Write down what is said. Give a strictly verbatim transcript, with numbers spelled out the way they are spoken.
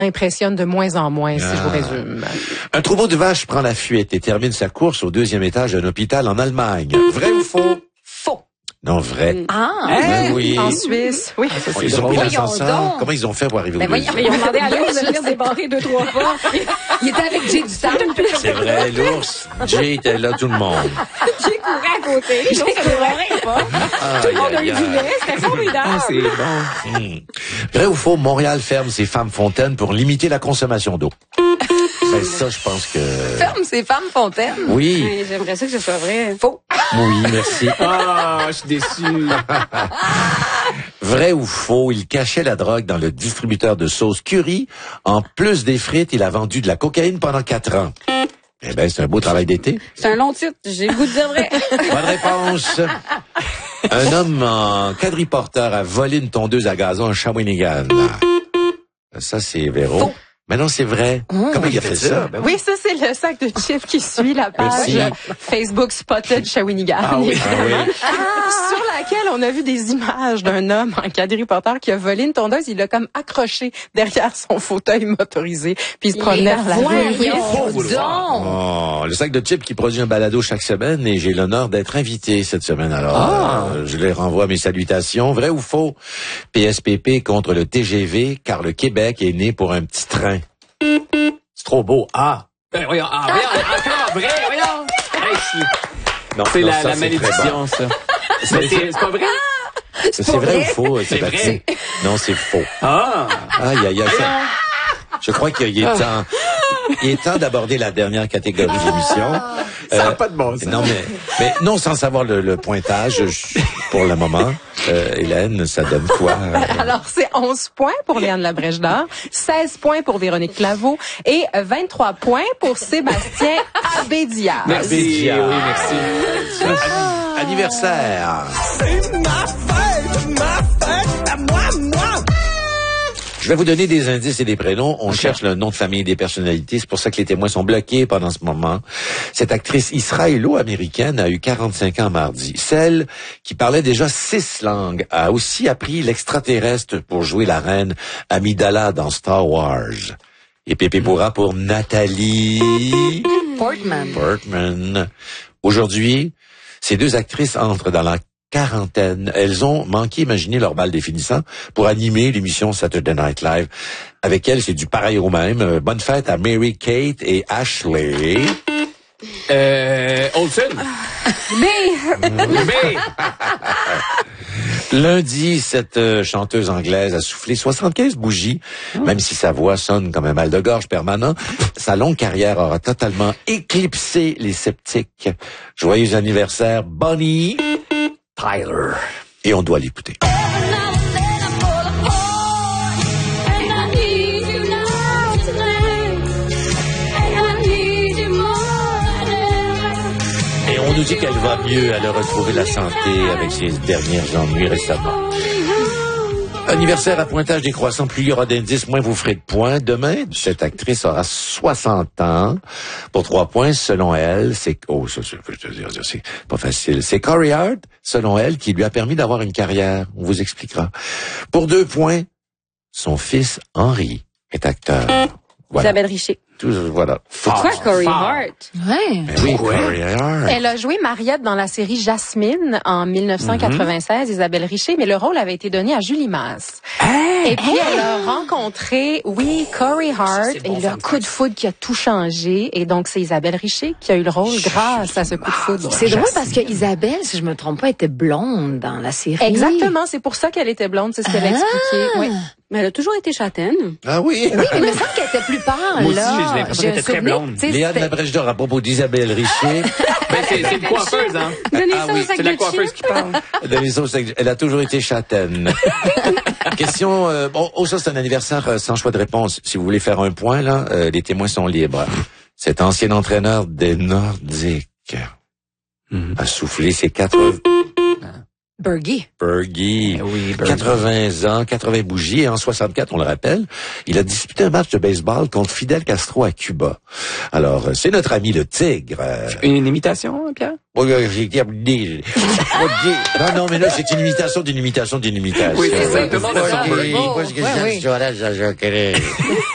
impressionne de moins en moins, si ah. je vous résume. Un troupeau de vaches prend la fuite et termine sa course au deuxième étage d'un hôpital en Allemagne. Vrai ou faux? Faux. Non, vrai. Ah, ben oui. En Suisse, oui. Oh, ils ont pris l'ascenseur. Comment ils ont fait pour arriver ben au voyons, deuxième? ils ont demandé à l'ours de venir débarrer deux, trois fois. Il était avec Jay du Sable. C'est vrai, l'ours. Jay était là, tout le monde. Jay courait à côté. L'ours ne débarrait pas. Ah, Tout le monde a eu aïe, du aïe. lait. C'était formidable. Ah, c'est bon. Hmm. Vrai ou faux, Montréal ferme ses femmes fontaines pour limiter la consommation d'eau. Ben ça, je pense que... Ferme ses femmes fontaines. Oui. Ouais, j'aimerais ça que ce soit vrai. Faux. Oui, merci. Ah, je suis déçu. Vrai ou faux, il cachait la drogue dans le distributeur de sauce curry. En plus des frites, il a vendu de la cocaïne pendant quatre ans. Eh ben, c'est un beau travail d'été. C'est un long titre. J'ai le goût de dire vrai. Bonne réponse. Un homme en quadriporteur a volé une tondeuse à gazon à Shawinigan. Ça, c'est Véro. Faux. Mais non, c'est vrai. Mmh. Comment il a fait ça? Ben Oui, ça, c'est le sac de chips qui suit la page Merci. Facebook Spotted Shawinigan. Ah oui. évidemment. Ah Sur laquelle on a vu des images d'un homme en quadriporteur qui a volé une tondeuse. Il l'a comme accroché derrière son fauteuil motorisé, puis il se promenait dans la rue. Voyons donc. Oh, le sac de chips qui produit un balado chaque semaine et j'ai l'honneur d'être invité cette semaine. Alors, Ah. euh, je les renvoie mes salutations. Vrai ou faux? P S P P contre le T G V car le Québec est né pour un petit train. C'est trop beau. Ah! Ben, voyons, ah, voyons, encore vrai, voyons. Hey, je- Non, c'est non, la, ça, la c'est malédiction, ça. Mais c'est c'est pas vrai? C'est vrai ou faux? C'est Sébastien? vrai. Non, c'est faux. Ah! Aïe, aïe, aïe. ça- Je crois qu'il est temps, il est temps d'aborder la dernière catégorie de l'émission. Ça n'a Euh, pas de bon sens. Non, mais, mais non, sans savoir le, le pointage, je- pour le moment, euh, Hélène, ça donne quoi? Alors, c'est onze points pour Léane Labrèche d'Or, seize points pour Véronique Claveau et vingt-trois points pour Sébastien Abbé-Diaz. Merci, Abédia. oui, merci. Anni- Anniversaire. C'est ma fête, ma fête, à moi, moi. Je vais vous donner des indices et des prénoms. On cherche le nom de famille des personnalités. C'est pour ça que les témoins sont bloqués pendant ce moment. Cette actrice israélo-américaine a eu quarante-cinq ans mardi. Celle qui parlait déjà six langues a aussi appris l'extraterrestre pour jouer la reine Amidala dans Star Wars. Et Pépé Bourra pour Nathalie Portman. Portman. Aujourd'hui, ces deux actrices entrent dans la quarantaine. Elles ont manqué imaginer leur bal définissant pour animer l'émission Saturday Night Live. Avec elles, c'est du pareil au même. Euh, bonne fête à Mary Kate et Ashley. Euh, Olsen. B. B. Lundi, cette euh, chanteuse anglaise a soufflé soixante-quinze bougies, même si sa voix sonne comme un mal de gorge permanent. Sa longue carrière aura totalement éclipsé les sceptiques. Joyeux anniversaire, Bonnie Tyler. Et on doit l'écouter. Et on nous dit qu'elle va mieux, elle a retrouvé la santé avec ses derniers ennuis récemment. Anniversaire à pointage décroissant, plus il y aura d'indices, moins vous ferez de points. Demain, cette actrice aura soixante ans. Pour trois points, selon elle, c'est... Oh, ça, je peux te dire, c'est pas facile. C'est Corey Hart, selon elle, qui lui a permis d'avoir une carrière. On vous expliquera. Pour deux points, son fils Henry est acteur. Voilà. Isabelle Richer. Tout, voilà. Quoi, Corey Hart? Ouais. Ben oui, Corey Hart. Elle a joué Mariette dans la série Jasmine en dix-neuf cent quatre-vingt-seize, Isabelle Richer, mais le rôle avait été donné à Julie Masse. Et puis, elle a rencontré, oui, Corey Hart, et le coup de foudre qui a tout changé. Et donc, c'est Isabelle Richer qui a eu le rôle grâce à ce coup de foudre. C'est drôle parce que Isabelle, si je me trompe pas, était blonde dans la série. Exactement, c'est pour ça qu'elle était blonde, c'est ce qu'elle a expliqué. Oui. Mais elle a toujours été châtaine. Ah oui? Oui, mais il me semble qu'elle était plus pâle, Moi aussi, là. j'ai l'impression qu'elle un était très souvenir, blonde. tu sais, Léane c'était- Labrèche d'Or à propos d'Isabelle Richer. Ben, c'est c'est une coiffeuse, hein. Donnez Ah ça oui, au sac C'est la de coiffeuse chips. qui parle. Dans les autres, elle a toujours été châtaine. Question, euh, bon, oh, ça c'est un anniversaire euh, sans choix de réponse. Si vous voulez faire un point, là, euh, les témoins sont libres. Cet ancien entraîneur des Nordiques Mhm. a soufflé ses quatre-vingts... Bergie. Bergie. Eh oui, Bergie. quatre-vingts ans, quatre-vingts bougies, et en soixante-quatre, on le rappelle, il a disputé un match de baseball contre Fidel Castro à Cuba. Alors, euh, c'est notre ami le Tigre. euh, Une imitation, Pierre? Non, non, mais là, c'est une imitation d'une imitation d'une imitation. Oui, c'est ça. Tout le monde a son Moi, Bergie. je- moi, je- Ouais, oui. je- je- je- je- je-